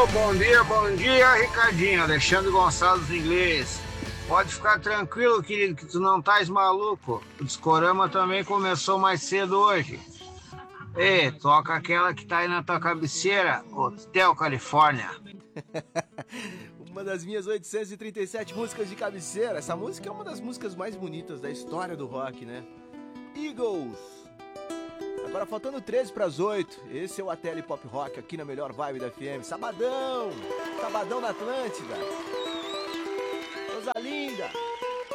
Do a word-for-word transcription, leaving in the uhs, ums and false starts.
bom dia, bom dia, Ricardinho. Alexandre Gonçalves Inglês. Pode ficar tranquilo, querido, que tu não estás maluco. O Discorama também começou mais cedo hoje. Ei, toca aquela que tá aí na tua cabeceira, Hotel Califórnia. Uma das minhas oitocentas e trinta e sete músicas de cabeceira. Essa música é uma das músicas mais bonitas da história do rock, né? Eagles. Agora faltando treze para as oito. Esse é o A T L Pop Rock aqui na melhor vibe da F M. Sabadão! Sabadão na Atlântida. Coisa linda!